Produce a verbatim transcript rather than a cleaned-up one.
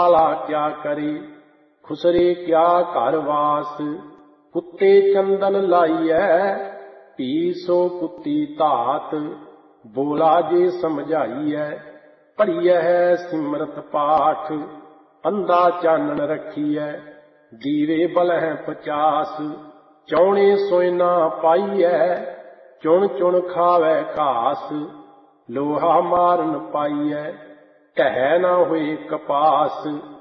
वाला क्या करे, खुसरे क्या घर वास। कुत्ते चंदन लाइए, पी सो कुत्ती तात। बोला जे समझाइए, पढ़िए है सिमरत पाठ। अंधा चानन रखिए, दीवे बल है पचास। चौने सोयना पाइए, चुन चुन खावे घास। लोहा मारन पाइए, ढह ना होए कपास।